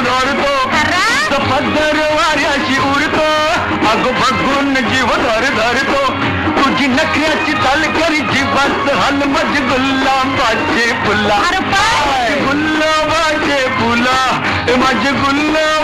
लोळतो पदर वाऱ्याशी उडतो अगो बघून जीव धरतो तुझी नखऱ्याची तालकरी जीवात हल मज गुलाबाचे फुला गुलाबाचे फुला माझे गुलाब